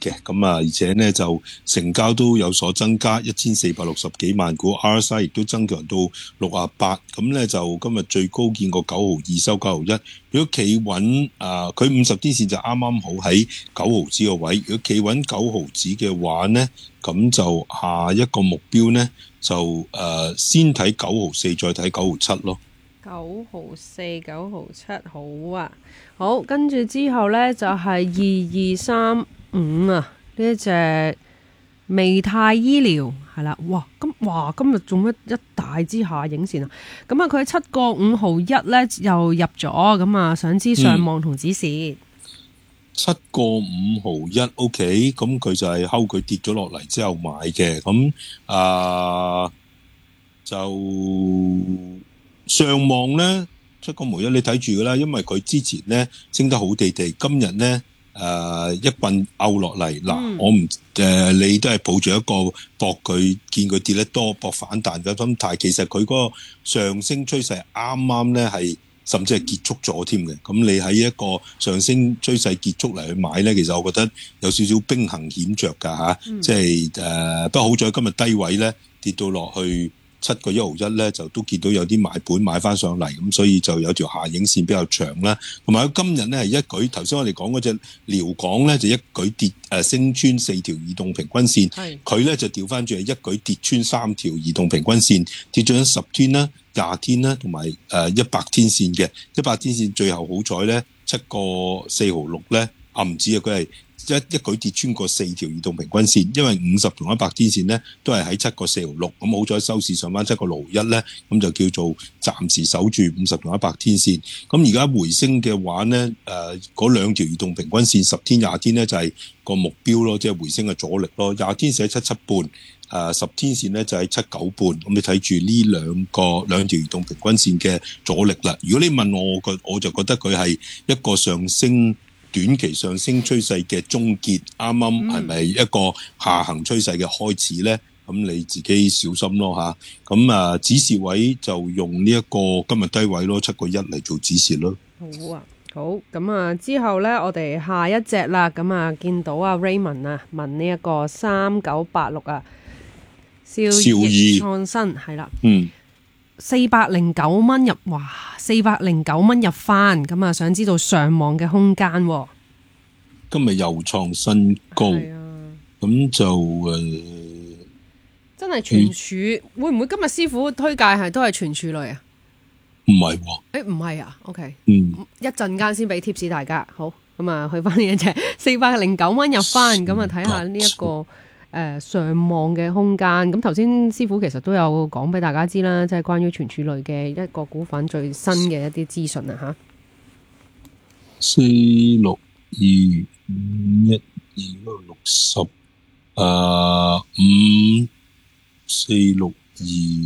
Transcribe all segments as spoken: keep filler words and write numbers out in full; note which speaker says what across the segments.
Speaker 1: 嘅，咁啊而且呢就成交都有所增加，一千四百六十幾萬股 ，R S I 亦都增強到六啊八，咁呢就今日最高見過九毫二收九毫一。如果企穩啊，佢五十天線就啱啱好喺九毫子個位，如果企穩九毫子嘅話呢，咁就下一個目標呢，就誒、呃、先睇九毫四，再睇九毫七咯。
Speaker 2: 九毫四、九毫七，好啊，好，跟住之後呢，就係二二三五啊，呢一隻美泰醫療係啦，哇，咁哇今日做乜一大支下影線啊？咁啊，佢七個五毫一呢又入咗，咁啊，想知上望同指示。
Speaker 1: 七個五毫一 ，OK， 咁佢就係睺佢跌咗落嚟之後買嘅，咁啊、呃、就上望咧七個五毫一，你睇住噶啦，因為佢之前咧升得好地地，今日咧誒一棍拗落嚟，嗱、嗯、我唔誒、呃、你都係抱住一個搏佢見佢跌得多搏反彈嘅心態，其實佢嗰個上升趨勢啱啱咧係。甚至係結束咗添嘅，咁你喺一個上升趨勢結束嚟去買咧，其實我覺得有少少兵行險著㗎嚇，即係誒，不過好在今日低位咧跌到落去七個一毫一咧，就都見到有啲買盤買翻上嚟，咁所以就有條下影線比較長啦。同埋佢今日咧係一舉，頭先我哋講嗰隻遼港咧就一舉跌誒、呃、升穿四條移動平均線，佢咧就調翻轉係一舉跌穿三條移動平均線，跌咗十天啦。廿天啦，同埋誒一百天線嘅一百天線，最後好彩咧，七個四毫六咧，啊唔止啊，佢係一一舉跌穿過四條移動平均線，因為五十同一百天線咧都係喺七個四毫六，咁好彩收市上翻七個六毫一咧，咁就叫做暫時守住五十同一百天線。咁而家回升嘅話咧，誒嗰兩條移動平均線十天、廿天咧就係個目標咯，即係回升嘅阻力咯。廿天線喺七七半。誒、呃、十天線咧就喺七九半，咁你睇住呢兩個兩條移動平均線嘅阻力啦。如果你問我，我我就覺得佢係一個上升短期上升趨勢嘅終結，啱啱係咪一個下行趨勢嘅開始咧？咁你自己小心咯嚇。咁啊，指示位就用呢一個今日低位咯，七個一嚟做指示咯。
Speaker 2: 好啊。好，咁啊之後呢，我哋下一隻啦，咁啊見到阿 Raymond 啊問呢一個三九八六啊。兆易創新係啦，嗯，四百零九蚊入，哇，四百零九蚊入翻，咁啊，想知道上網嘅空間。
Speaker 1: 今日又創新高，咁、啊、就誒、呃，
Speaker 2: 真係存儲、嗯，會唔會今日師傅推介係都係存儲類啊？
Speaker 1: 唔係喎，
Speaker 2: 誒唔係啊 ，OK，
Speaker 1: 嗯，
Speaker 2: 一陣間先俾 tips 大家，好，咁啊去翻呢一隻四百零九蚊入翻，咁啊睇下呢一個。誒、呃、上望嘅空間，咁頭先師傅其實都有講俾大家知啦，即係關於存儲類嘅一個股份最新嘅一啲資訊啊嚇。
Speaker 1: 四六二五一二嗰六十，誒五四六二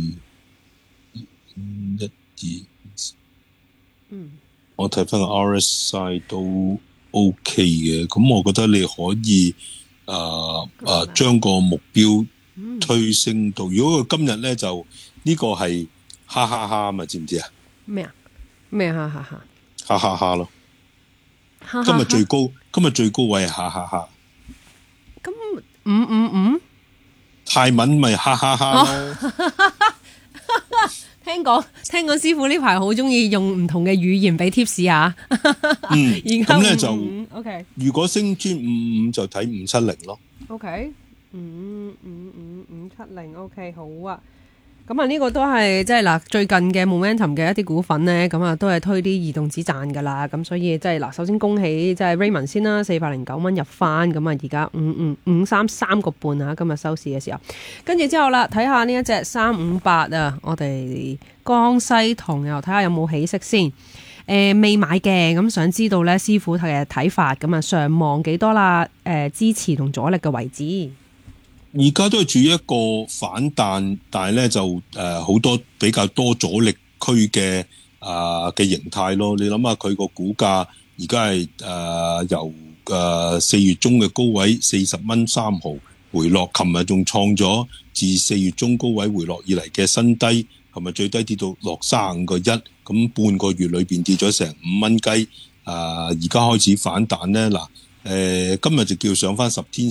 Speaker 1: 五一二，嗯，我睇翻個 R S I 都 OK 嘅，咁我覺得你可以。誒、呃、誒，將、呃、個目標推升到，如果佢今日咧就呢、這個係哈哈哈啊嘛，知唔知啊？
Speaker 2: 咩啊？咩哈哈哈？
Speaker 1: 哈哈哈咯！今日最高，今日最高位係哈哈哈。
Speaker 2: 咁五五五？泰
Speaker 1: 文咪哈哈哈咯。
Speaker 2: 聽講聽講師傅呢排好中意用唔同嘅語言俾 tips 啊。
Speaker 1: 嗯，咁咧就
Speaker 2: OK。
Speaker 1: 如果升穿五五就睇五七零咯。
Speaker 2: OK， 五五五五七零 OK 好啊。咁啊呢個都係即係嗱最近嘅 momentum 嘅一啲股份咧，咁啊都係推啲移動止賺噶啦。咁所以即係嗱，首先恭喜即係 Raymond 先啦，四百零九蚊入翻，咁啊而家五五五三三個半啊，今日收市嘅時候。跟住之後啦，睇下呢一隻三五八啊，我哋江西銅又睇下有冇起色先。誒、呃、未買嘅，咁想知道咧師傅嘅睇法，咁啊上望幾多啦？誒、呃、支持同阻力嘅位置。
Speaker 1: 而家都係處於一個反彈，但係咧就誒好、呃、多比較多阻力區嘅啊嘅形態咯。你諗下佢個股價而家係誒由誒四、呃、月中嘅高位四十蚊三毫回落，琴日仲創咗自四月中高位回落以嚟嘅新低，琴日最低跌到落三十五個一，咁半個月裏邊跌咗成五蚊雞。啊、呃，而家開始反彈咧，嗱、呃、誒今日就叫上翻十天